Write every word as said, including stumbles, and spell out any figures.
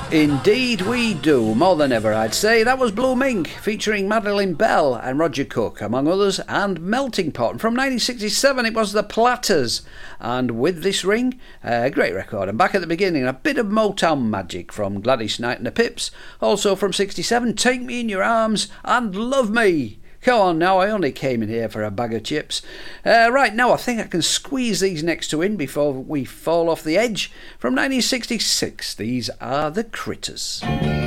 Indeed we do, more than ever I'd say. That was Blue Mink featuring Madeline Bell and Roger Cook among others, and Melting Pot. And from nineteen sixty-seven it was the Platters and With This Ring, a great record. And back at the beginning, a bit of Motown magic from Gladys Knight and the Pips. Also from sixty-seven, Take Me in Your Arms and Love Me. Come on now, I only came in here for a bag of chips. Uh, right now, I think I can squeeze these next two in before we fall off the edge. From nineteen sixty-six, these are the Critters.